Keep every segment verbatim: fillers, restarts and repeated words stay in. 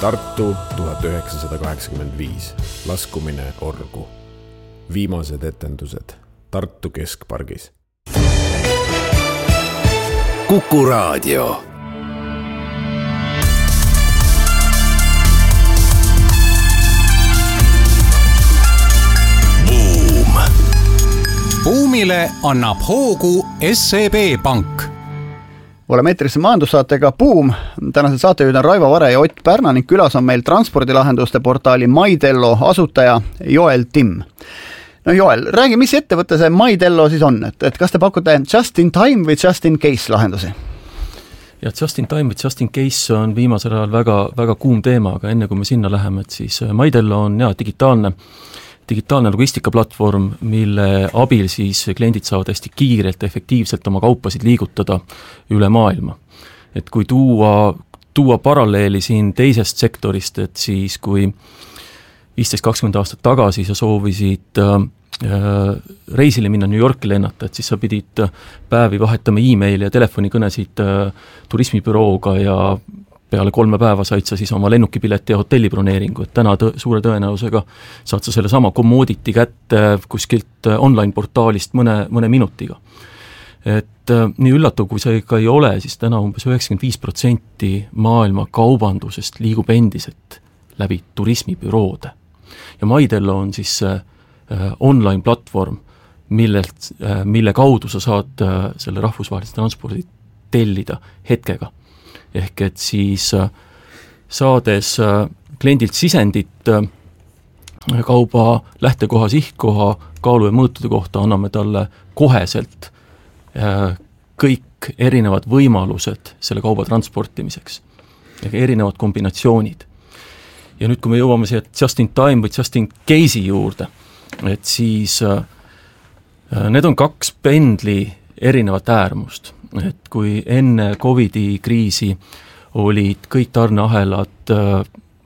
Tartu tuhat üheksasada kaheksakümmend viis. Laskumine orgu. Viimased etendused Tartu Keskpargis. Kuku Raadio. Buum. Buumile annab hoogu S E B Pank. Oleme eetrisse majandussaatega Buum. Tänased saatejuhid on Raivo Vare ja Ott Pärna ning külas on meil transpordilahenduste portaali MyTello asutaja Joel Timm. No Joel, räägi, mis ettevõte see MyTello siis on? Et, et kas te pakute just in time või just in case lahendusi? Ja just in time või just in case on viimasel ajal väga, väga kuum teema, aga enne kui me sinna läheme, et siis MyTello on ja, digitaalne, digitaalne logistikaplatvorm, mille abil siis kliendid saavad hästi kiirelt ja efektiivselt oma kaupasid liigutada üle maailma. Et kui tuua, tuua paralleeli siin teisest sektorist, et siis kui viisteist kakskümmend aastat tagasi sa soovisid äh, reisile minna New Yorki lennata, et siis sa pidid päevi vahetama e-maili ja telefonikõnesid äh, turismibürooga ja peale kolme päeva said sa siis oma lennukipileti ja hotellibroneeringu, et täna tõ- suure tõenäosusega saad sa selle sama commodity kätte kuskilt online portaalist mõne, mõne minutiga. Et äh, nii üllatav, kui see ikka ei ole, siis täna umbes üheksakümmend viis protsenti maailma kaubandusest liigub endiselt läbi turismibüroode. Ja MyTello on siis äh, online platvorm, millelt, äh, mille kaudu sa saad äh, selle rahvusvahelise transpordi tellida hetkega. Ehk et siis äh, saades äh, kliendilt sisendit äh, kauba lähtekoha, sihtkoha, kaalu ja mõõtude kohta anname talle koheselt äh, kõik erinevad võimalused selle kauba transportimiseks. Erinevad kombinatsioonid. Ja nüüd, kui me jõuame siia just in time või just in case'i juurde, et siis äh, need on kaks pendli erinevat äärmust. Et kui enne Covidi kriisi olid kõik tarneahelad äh,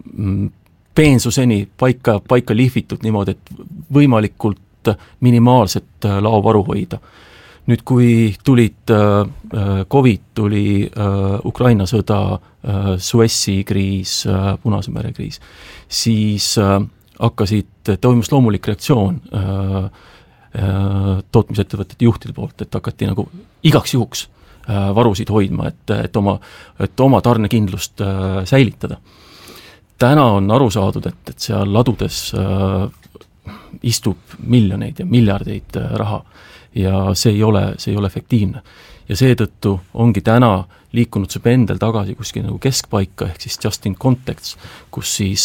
peensuseni paika, paika lihvitud niimoodi, et võimalikult minimaalset äh, laovaru hoida. Nüüd, kui tulid äh, Covid, tuli äh, Ukraina sõda, äh, Suessi kriis, äh, Punase mere kriis, siis äh, hakkasid, toimus loomulik reaktsioon äh, äh, tootmisettevõtete juhtide poolt, et hakati nagu igaks juhuks äh, varusid hoidma, et, et, oma, et oma tarnekindlust äh, säilitada. Täna on aru saadud, et, et seal ladudes äh, istub miljoneid ja miljardeid äh, raha. Ja see ei ole, see ei ole efektiivne. Ja seetõttu ongi täna liikunud see pendel tagasi kuskil nagu keskpaika, ehk siis just in context, kus siis,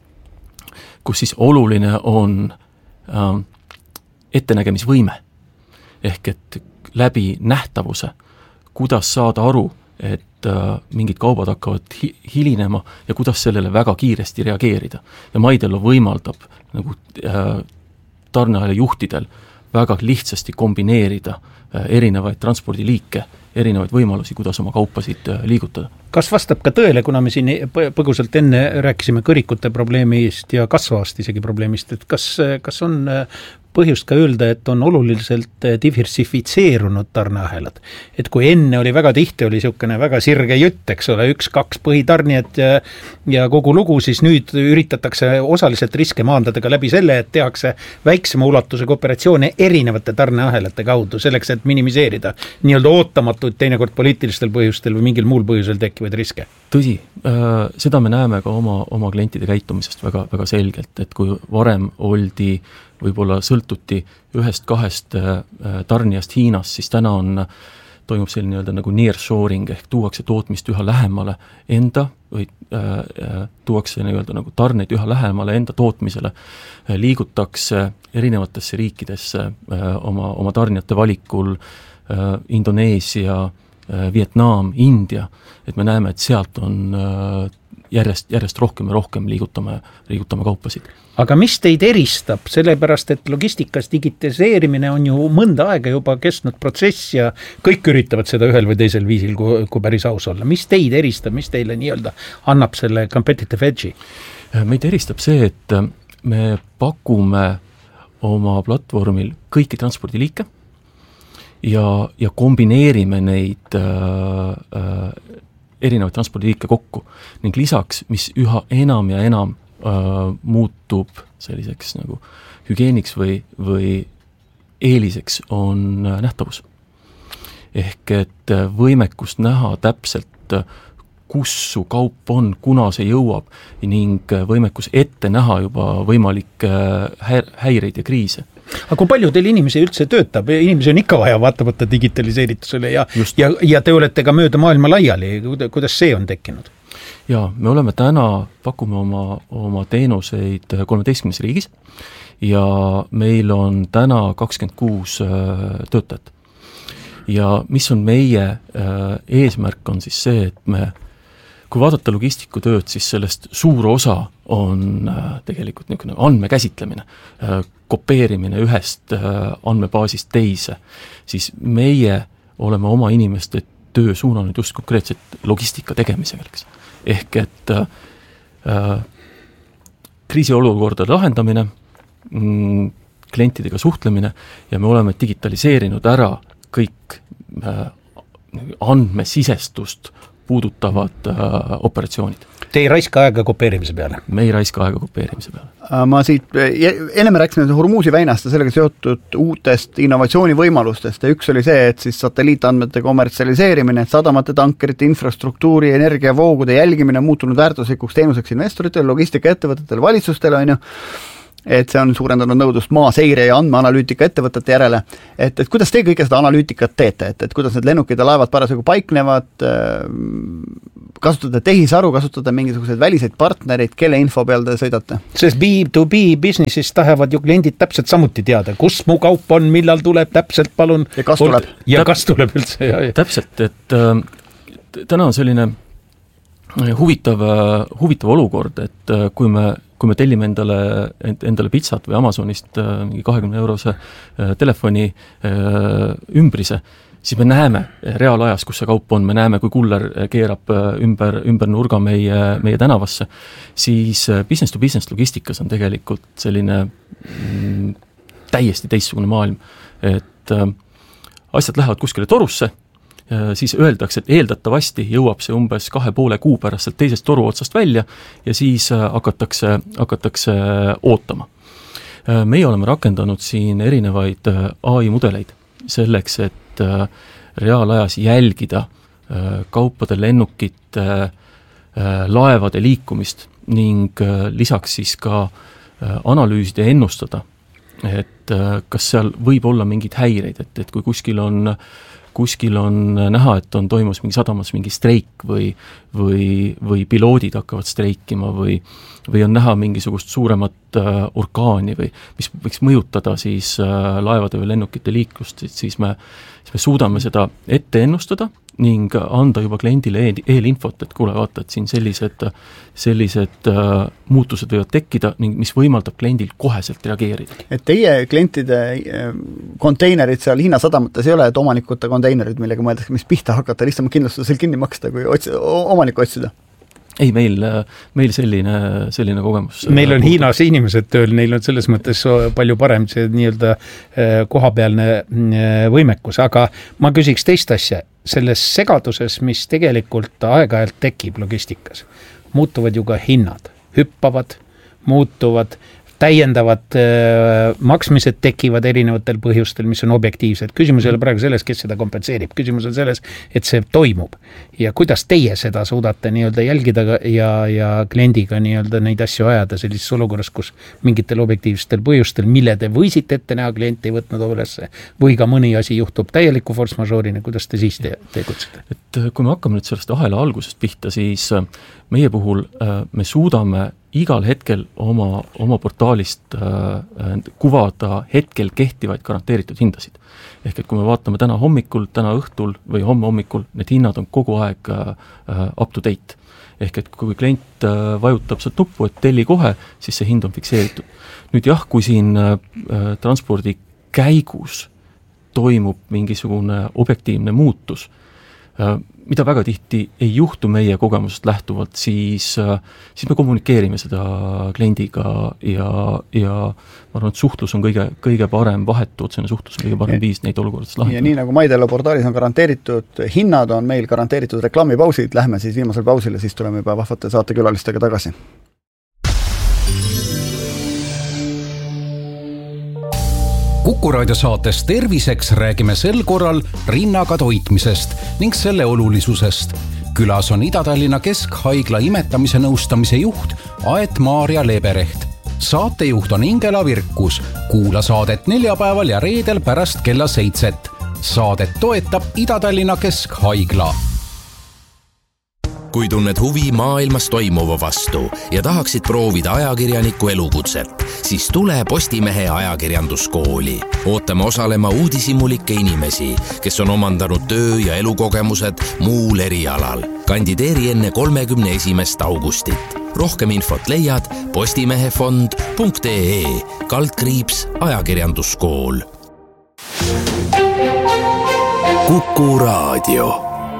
kus siis oluline on äh, ettenägemisvõime. Ehk et läbi nähtavuse, kuidas saada aru, et äh, mingid kaubad hakkavad hi- hilinema ja kuidas sellele väga kiiresti reageerida. Ja MyTello võimaldab nagu äh, tarneahela juhtidel väga lihtsasti kombineerida erinevaid transpordiliike, erinevaid võimalusi, kuidas oma kaupasid liigutada. Kas vastab ka tõele, kuna me siin põgusalt enne rääkisime kõrikute probleemist ja kasvavast isegi probleemist, et kas, kas on põhjust ka öelda, et on oluliselt diversifitseerunud tarneahelad. Et kui enne oli väga tihti, oli niisugune väga sirge jutt, eks ole, üks-kaks põhitarnijad ja, ja kogu lugu, siis nüüd üritatakse osaliselt riske maandada ka läbi selle, et tehakse väiksema ulatusega operatsioone erinevate tarneahelate kaudu, selleks, et minimiseerida nii-öelda ootamatuid teinekord poliitilistel põhjustel või mingil muul põhjusel tekkivaid riske. Tõsi, äh, seda me näeme ka oma, oma klientide käitumisest väga, väga selgelt, et kui varem oldi võib-olla sõltuti ühest kahest tarnijast Hiinas, siis täna on, toimub selline nii-öelda nagu nearshoring, ehk tuuakse tootmist üha lähemale enda või äh, tuuakse nii-öelda nagu tarneid üha lähemale enda tootmisele, liigutakse erinevatesse riikidesse äh, oma, oma tarnijate valikul äh, Indoneesia, äh, Vietnam, India, et me näeme, et sealt on äh, järjest, järjest rohkem ja rohkem liigutame, liigutame kaupasid. Aga mis teid eristab, sellepärast et logistikas digitiseerimine on ju mõnda aega juba kestnud protsess ja kõik üritavad seda ühel või teisel viisil, kui, kui päris aus olla. Mis teid eristab, mis teile nii-öelda annab selle competitive edge'i? Meid eristab see, et me pakume oma platvormil kõiki transpordiliike ja, ja kombineerime neid äh, äh, erinevaid transpordiliike kokku ning lisaks, mis üha enam ja enam äh, muutub selliseks nagu hügieeniks või, või eeliseks, on nähtavus. Ehk et võimekust näha täpselt, kus su kaup on, kuna see jõuab ning võimekus ette näha juba võimalikke häireid ja kriise. Aga kui palju teil inimesi üldse töötab? Inimesi on ikka vaja vaatamata digitaliseeritusele ja, ja, ja te olete ka mööda maailma laiali. Kuidas see on tekkinud? Jaa, me oleme täna, pakume oma, oma teenuseid kolmeteistkümnes riigis ja meil on täna kakskümmend kuus töötajat. Ja mis on meie eesmärk on siis see, et me kui vaadata logistikutööd, siis sellest suur osa on tegelikult niisugune andmekäsitlemine, kopeerimine ühest andmebaasist teise, siis meie oleme oma inimeste töö suunanud just konkreetselt logistika tegemiseks. Ehk et äh, kriisiolukordade lahendamine, mm, klientidega suhtlemine ja me oleme digitaliseerinud ära kõik äh, andmesisestust puudutavad äh, operatsioonid. Te ei raiska aega kopeerimise peale? Me ei raiska aega kopeerimise peale. Ma siit, enne me rääkisime Hormuzi väinast ja sellega seotud uutest innovatsioonivõimalustest ja üks oli see, et siis satelliitandmete kommertsialiseerimine, et sadamate, tankerite, infrastruktuuri, energiavoogude jälgimine on muutunud väärtuslikuks teenuseks investoritele, logistikaettevõtetele, valitsustele, on ju, et see on suurendanud nõudlust maaseire ja andmeanalüütika ettevõtete järele. Et, et kuidas te kõike seda analüütikat teete, et, et kuidas need lennukid ja laevad parasjagu paiknevad, kasutada tehisaru, kasutada mingisuguseid väliseid partnereid, kelle info peal te sõidate? Sest B to B businessis tahavad ju kliendid täpselt samuti teada, kus mu kaup on, millal tuleb, täpselt palun. Ja kas tuleb? Ja kas tuleb üldse? Ja, ja. Täpselt, et äh, täna on selline huvitav, huvitav olukord, et äh, kui me kui me tellime endale, endale pitsat või Amazonist mingi kahekümne eurose telefoni ümbrise, siis me näeme reaalajas, kus see kaup on, me näeme, kui kuller keerab ümber, ümber nurga meie, meie tänavasse, siis business to business logistikas on tegelikult selline mm, täiesti teistsugune maailm, et äh, asjad lähevad kuskile torusse, siis öeldakse, et eeldatavasti jõuab see umbes kahe poole kuu pärast sealt teisest toru otsast välja ja siis hakatakse, hakatakse ootama. Meie oleme rakendanud siin erinevaid A I mudeleid selleks, et reaalajas jälgida kaupade, lennukite, laevade liikumist ning lisaks siis ka analüüsida ja ennustada, et kas seal võib olla mingeid häireid, et, et kui kuskil on kuskil on näha, et on toimus mingi sadamas mingi streik või, või, või piloodid hakkavad streikima või, või on näha mingisugust suuremat äh, orkaani või mis võiks mõjutada siis äh, laevade või lennukite liiklust, siis me, siis me suudame seda ette ennustada ning anda juba kliendile eelinfot, et kuule, vaata, et siin sellised, sellised äh, muutused võivad tekkida ning mis võimaldab kliendil koheselt reageerida. Et teie klientide konteinerid seal Hiina sadamates ei ole, et omanikute konteinerid, millega mõeldakse, mis pihta hakata, lihtsalt kindlustusel kinni maksta, kui otsi, omanikku otsida? Ei, meil, meil selline, selline kogemus. Meil on Hiinas inimesed tööl, neil on selles mõttes palju parem see nii-öelda kohapealne võimekus, aga ma küsiks teist asja. Selles segaduses, mis tegelikult aeg-ajalt tekib logistikas, muutuvad ju ka hinnad, hüppavad, muutuvad, täiendavad äh, maksmised tekivad erinevatel põhjustel, mis on objektiivsed. Küsimus ei ole praegu selles, kes seda kompenseerib. Küsimus on selles, et see toimub. Ja kuidas teie seda suudate nii-öelda jälgida ja, ja kliendiga nii-öelda neid asju ajada sellises olukorras, kus mingitel objektiivsetel põhjustel, mille te võisite ette näha, klient ei võtnud üles või ka mõni asi juhtub täieliku force majeure'ina, kuidas te siis te, tegutsete? Et kui me hakkame nüüd sellest ahela algusest pihta, siis meie puhul me suudame igal hetkel oma, oma portaalist äh, kuvada hetkel kehtivaid garanteeritud hindasid. Ehk et kui me vaatame täna hommikul, täna õhtul või homme hommikul, need hinnad on kogu aeg äh, up to date. Ehk et kui klient äh, vajutab sealt nuppu, et telli kohe, siis see hind on fikseeritud. Nüüd jah, kui siin äh, transpordi käigus toimub mingisugune objektiivne muutus, mida väga tihti ei juhtu meie kogemusest lähtuvalt, siis, siis me kommunikeerime seda kliendiga ja, ja ma arvan, et suhtlus on kõige, kõige parem, vahetu otsene suhtlus on kõige parem viis neid olukordades lahendada. Ja nii nagu Maidello portaalis on garanteeritud hinnad, on meil garanteeritud reklaamipausid, lähme siis viimasel pausile, siis tuleme juba vahvate saatekülalistega tagasi. Kuku Raadio saates Terviseks räägime sel korral rinnaga toitmisest ning selle olulisusest. Külas on Ida-Tallinna Keskhaigla imetamise nõustamise juht Aet Maarja Lebereht. Saatejuht on Ingela Virkus. Kuula saadet neljapäeval ja reedel pärast kella seitset. Saadet toetab Ida-Tallinna Keskhaigla. Kui tunned huvi maailmas toimuva vastu ja tahaksid proovida ajakirjaniku elukutset, siis tule Postimehe ajakirjanduskooli. Ootame osalema uudishimulikke inimesi, kes on omandanud töö- ja elukogemused muul erialal. Kandideeri enne kolmekümne esimest augustit. Rohkem infot leiad postimehefond punkt ee kaldkriips ajakirjanduskool. Kuku Raadio.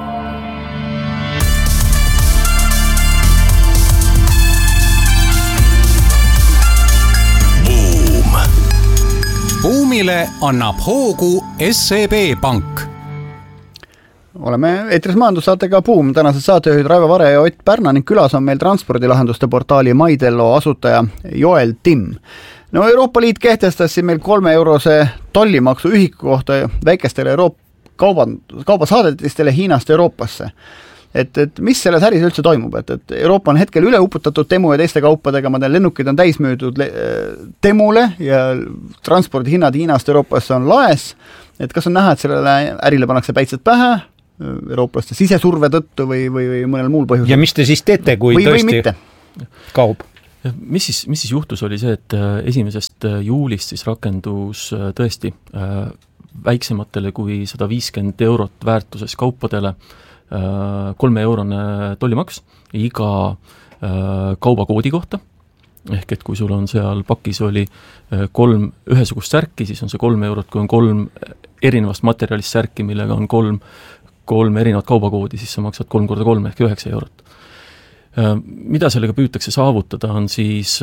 Buumile annab hoogu S E B Pank. Oleme eetris majandussaatega Buum. Tänased saatejuhid Raivo Vare ja Ott Pärna ning külas on meil transpordilahenduste portaali Maidello asutaja Joel Timm. No Euroopa Liit kehtestas siin meil kolme eurose tollimaksu ühiku kohta väikestele Euroopa kauba, kaubasaadetistele Hiinast Euroopasse. Et, et mis selles äris üldse toimub, et, et Euroopa on hetkel üle uputatud temu ja teiste kaupadega, ma tean, lennukid on täis müüdud temule ja transpordihinnad Hiinast Euroopasse on laes, et kas on näha, et sellele ärile pannakse päitsed pähe eurooplaste sisesurve tõttu või, või, või mõnel muul põhjusel? Ja mis te siis teete, kui või, tõesti või kaub? Mis siis, mis siis juhtus oli see, et esimesest juulist siis rakendus tõesti väiksematele kui sada viiskümmend eurot väärtuses kaupadele kolme eurone tollimaks iga kaubakoodi kohta, ehk et kui sul on seal pakis oli kolm ühesugust särki, siis on see kolm eurot, kui on kolm erinevast materjalist särki, millega on kolm, kolm erinevat kaubakoodi, siis sa maksad kolm korda kolm ehk üheksa eurot. Mida sellega püütakse saavutada, on siis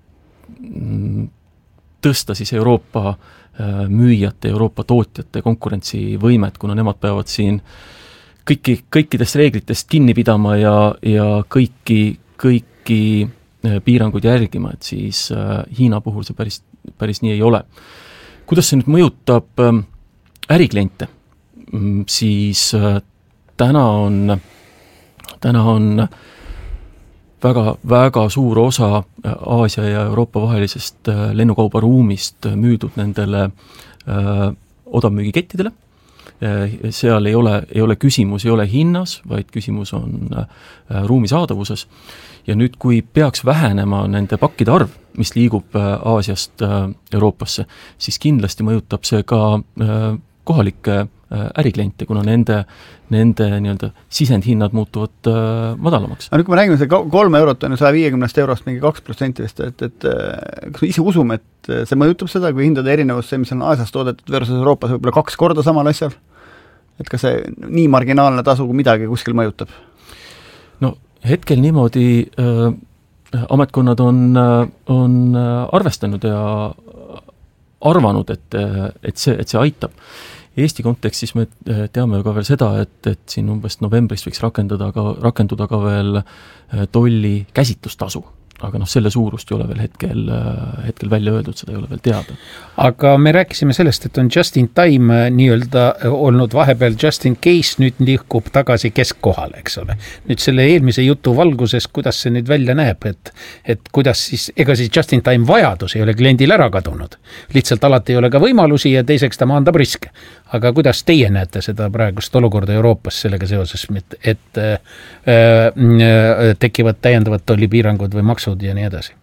tõsta siis Euroopa müüjate, Euroopa tootjate konkurentsivõimet, kuna nemad peavad siin kõiki, kõikidest reeglitest kinni pidama ja, ja kõiki, kõiki piiranguid järgima, et siis Hiina puhul see päris, päris nii ei ole. Kuidas see nüüd mõjutab ärikliente? Siis täna on, täna on väga, väga suur osa Aasia ja Euroopa vahelisest lennukaubaruumist müüdud nendele öö, odavmüügikettidele. Seal ei ole, ei ole küsimus, ei ole hinnas, vaid küsimus on ruumi saadavuses. Ja nüüd, kui peaks vähenema nende pakkide arv, mis liigub Aasiast Euroopasse, siis kindlasti mõjutab see ka kohalikke ärikliente, kuna nende, nende nii-öelda sisendhinnad muutuvad madalamaks. Aga nüüd, kui me räägime, see kolm eurot on ju saja viiekümnest eurost mingi kaks protsenti vist, et, et kas me ise usume, et see mõjutab seda, kui hindade erinevus, see, mis on Aasias toodetud versus Euroopas, võib-olla kaks korda samal asjal? Et kas see nii marginaalne tasu kui midagi kuskil mõjutab? No hetkel niimoodi äh, ametkonnad on, on arvestanud ja arvanud, et, et, see, et see aitab. Eesti kontekstis me teame ju ka veel seda, et, et siin umbes novembrist võiks rakendada ka, rakenduda ka veel tolli käsitlustasu. Aga noh, selle suurust ei ole veel hetkel, hetkel välja öeldud, seda ei ole veel teada. Aga me rääkisime sellest, et on just in time nii-öelda olnud vahepeal just in case, nüüd liikub tagasi keskkohale, eks ole. Nüüd selle eelmise jutu valguses, kuidas see nüüd välja näeb, et, et kuidas siis, ega siis just in time vajadus ei ole kliendil ära kadunud. Lihtsalt alati ei ole ka võimalusi ja teiseks ta maandab riske. Aga kuidas teie näete seda praegust olukorda Euroopas sellega seoses, et, et äh, tekivad täiendavad tollipiirangud või maksud ja nii edasi?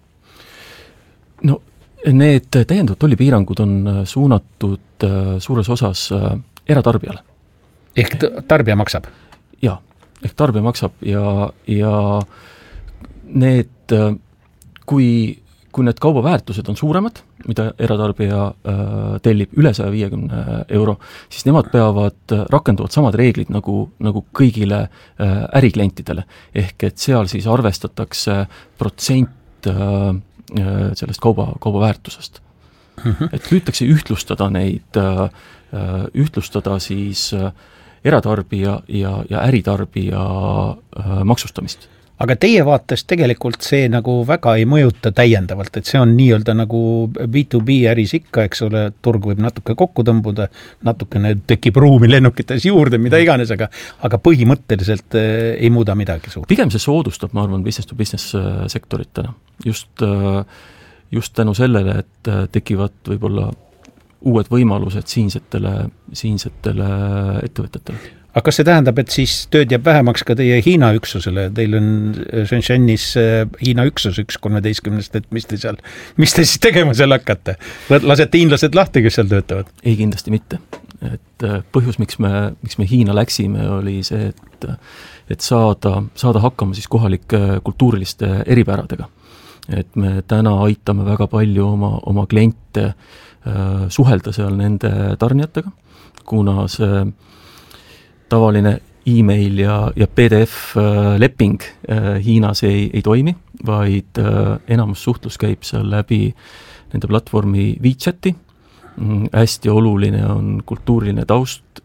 No need täiendavad tollipiirangud on suunatud suures osas eratarbijale. Ehk tarbija maksab? Jaa, ehk tarbija maksab ja, ja need, kui, kui need kaubaväärtused on suuremad, mida eratarbija äh, tellib üle saja viiekümne euro, siis nemad peavad, rakenduvad samad reeglid nagu, nagu kõigile äh, äriklientidele. Ehk et seal siis arvestatakse protsent äh, sellest kauba, kaubaväärtusest. Mm-hmm. Et püütakse ühtlustada neid, äh, ühtlustada siis äh, eratarbija ja, ja äritarbija äh, maksustamist. Aga teie vaates tegelikult see nagu väga ei mõjuta täiendavalt, et see on nii-öelda nagu B to B äris ikka, eks ole, turg võib natuke kokku tõmbuda, natukene tekib ruumi lennukites juurde, mida iganes, aga, aga põhimõtteliselt ei muuda midagi suurt. Pigem see soodustab, ma arvan, business to business sektorit täna. Just, just tänu sellele, et tekivad võib-olla uued võimalused siinsetele, siinsetele ettevõtetele. Aga kas see tähendab, et siis tööd jääb vähemaks ka teie Hiina üksusele? Teil on Shenzhenis Hiina üksus üks kolmeteistkümnest, et mis te seal, mis te siis tegema seal hakkate? Lasete hiinlased lahti, kes seal töötavad? Ei, kindlasti mitte. Et põhjus, miks me, miks me Hiina läksime, oli see, et, et saada, saada hakkama siis kohalike kultuuriliste eripäradega. Et me täna aitame väga palju oma, oma kliente äh, suhelda seal nende tarnijatega, kuna see tavaline e-mail ja, ja P D F leping Hiinas ei, ei toimi, vaid enamus suhtlus käib seal läbi nende platvormi WeChati. Hästi oluline on kultuuriline taust,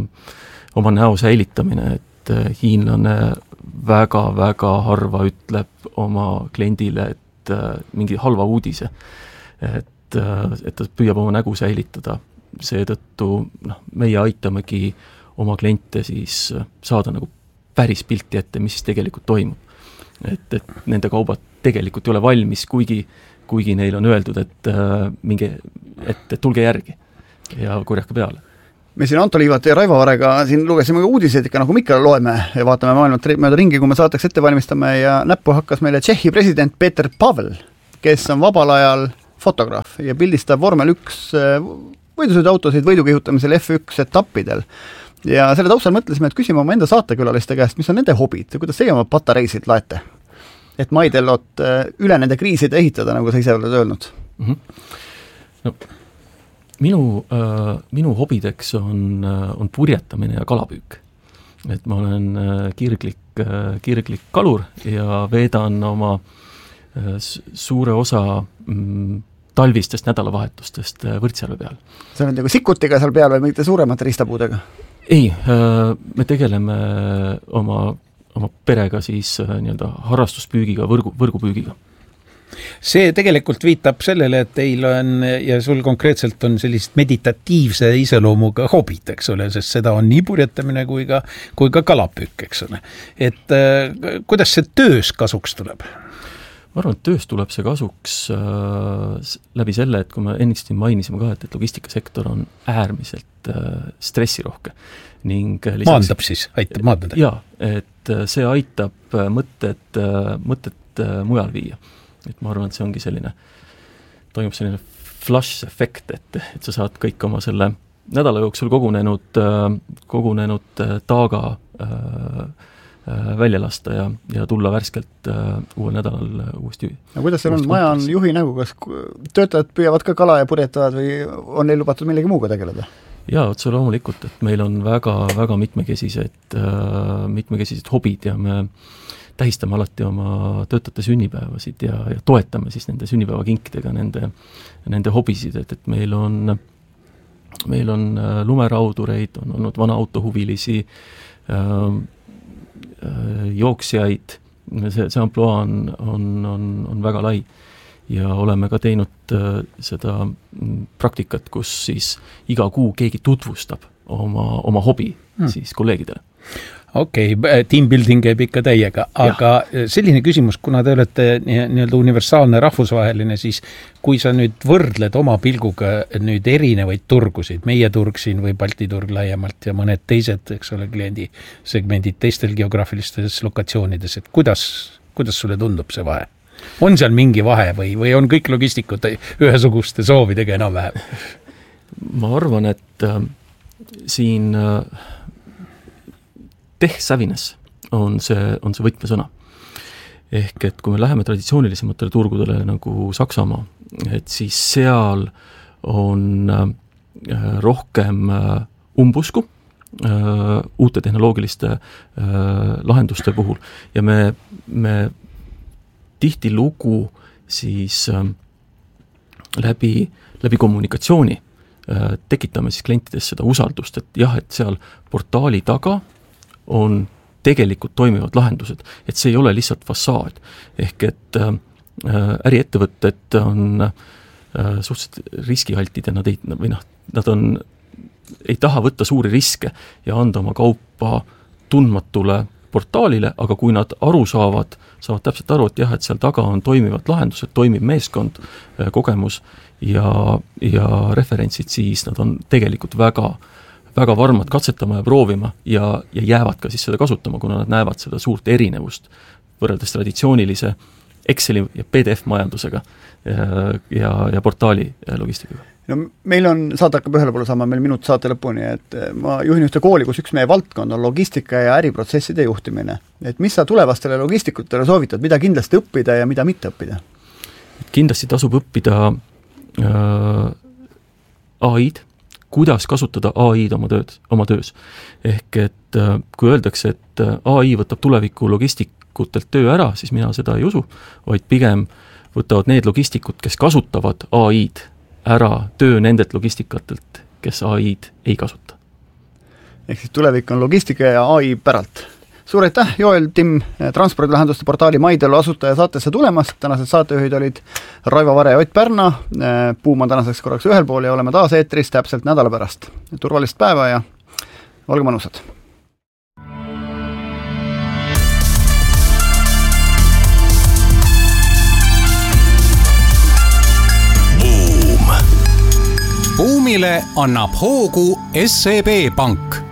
oma näo säilitamine, et hiinlane väga-väga harva ütleb oma kliendile, et mingi halva uudise, et, et ta püüab oma nägu säilitada. Seetõttu noh, meie aitamegi oma kliente siis saada nagu päris pilti ette, mis siis tegelikult toimub. Et, et nende kaubad tegelikult ei ole valmis, kuigi, kuigi neil on öeldud, et, äh, mingi, et, et tulge järgi ja korjake peale. Me siin Anto Liivat ja Raivo Varega siin lugesime uudiseid ikka, nagu me ikka loeme ja vaatame maailmat mööda ringi, kui me saateks ette valmistame ja näppu hakkas meile Tšehhi president Peter Pavel, kes on vabal ajal fotograaf ja pildistab vormel üks võidusõiduautosid võidukihutamisel F üks etappidel. Ja selle taustal mõtlesime, et küsime oma enda saatekülaliste käest, mis on nende hobid ja kuidas teie oma patareisid laete, et Maidellot üle nende kriiside ehitada, nagu sa ise oled öelnud. Mm-hmm. No, minu, äh, minu hobideks on, on purjetamine ja kalapüük. Et ma olen kirglik, kirglik kalur ja veedan oma äh, suure osa mm, talvistest nädalavahetustest Võrtsjärve peal. See on nagu sikutiga seal peal või mingite suuremate ristapuudega? Ei, me tegeleme oma, oma perega siis nii-öelda harrastuspüügiga, võrgu, võrgupüügiga. See tegelikult viitab sellele, et teil on ja sul konkreetselt on sellist meditatiivse iseloomuga hobid, eks ole, sest seda on nii purjetamine kui ka, kui ka kalapüük, eks ole. Et kuidas see töös kasuks tuleb? Ma arvan, et töös tuleb see kasuks äh, läbi selle, et kui me ennist mainisime ka, et, et logistikasektor on äärmiselt äh, stressirohke. Ning lisaks, maandab siis, aitab maandada? Jaa, et see aitab mõtted, mõtted mujal viia. Et ma arvan, et see ongi selline, toimub selline flash-efekt, et, et sa saad kõik oma selle nädala jooksul kogunenud, kogunenud taaga äh, välja lasta ja, ja tulla värskelt uh, uuel nädalal uuesti. Ja kuidas seal on, maja on juhi nägu, kas töötajad püüavad ka kala ja purjetavad või on neil lubatud millegi muuga tegeleda? Jaa, otse loomulikult, et meil on väga, väga mitmekesised, uh, mitmekesised hobid ja me tähistame alati oma töötajate sünnipäevasid ja, ja toetame siis nende sünnipäevakinkidega nende, nende hobisid, et, et meil on, meil on uh, lumeraudureid, on olnud vana autohuvilisi, uh, jooksjaid, see, see amploa on, on, on, on väga lai ja oleme ka teinud äh, seda praktikat, kus siis iga kuu keegi tutvustab oma, oma hobi hmm. siis kolleegidele. Okei, okay, team building käib ikka täiega, aga ja. Selline küsimus, kuna te olete nii-öelda universaalne rahvusvaheline, siis kui sa nüüd võrdled oma pilguga nüüd erinevaid turgusid, meie turg siin või Balti turg laiemalt ja mõned teised, eks ole, kliendi segmendid teistel geograafilistes lokatsioonides, et kuidas, kuidas sulle tundub see vahe? On seal mingi vahe või, või on kõik logistikud ühesuguste soovidega enam-vähem? Ma arvan, et äh, siin äh, tech savviness on see, on see võtmesõna. ehk et kui me läheme traditsioonilisematele turgudele nagu Saksamaa, et siis seal on rohkem umbusku uute tehnoloogiliste lahenduste puhul ja me, me tihti lugu siis läbi, läbi kommunikatsiooni tekitame siis klientides seda usaldust, et jah, et seal portaali taga on tegelikult toimivad lahendused, et see ei ole lihtsalt fassaad. Ehk et äriettevõtted on suhteliselt riskihaltid ja nad ei, või noh, nad on, ei taha võtta suuri riske ja anda oma kaupa tundmatule portaalile, aga kui nad aru saavad, saavad täpselt aru, et jah, et seal taga on toimivad lahendused, toimib meeskond, kogemus ja, ja referentsid, siis nad on tegelikult väga, väga varmad katsetama ja proovima ja, ja jäävad ka siis seda kasutama, kuna nad näevad seda suurt erinevust võrreldes traditsioonilise Exceli ja P D F majandusega ja, ja, ja portaali logistikaga. No meil on, saate hakkab ühele poole saama meil minut saate lõpuni, et ma juhin ühte kooli, kus üks meie valdkond on logistika ja äriprotsesside juhtimine. Et mis sa tulevastele logistikutele soovitad, mida kindlasti õppida ja mida mitte õppida? Kindlasti tasub õppida äh, A I-d, kuidas kasutada A I-d oma, tööd, oma töös. Ehk et äh, kui öeldakse, et A I võtab tuleviku logistikutelt töö ära, siis mina seda ei usu, vaid pigem võtavad need logistikud, kes kasutavad A I-d ära töö nendelt logistikatelt, kes A I-d ei kasuta. Ehk siis tulevik on logistika ja A I päralt. Suur aitäh, Joel Timm, transpordilahenduste portaali Maidelu asutaja saatesse tulemast. Tänased saatejuhid olid Raivo Vare ja Ott Pärna. Puum on tänaseks korraks ühel pool ja oleme taas eetris täpselt nädala pärast. Turvalist päeva ja olge mõnusad! Buumile annab hoogu S E B Pank.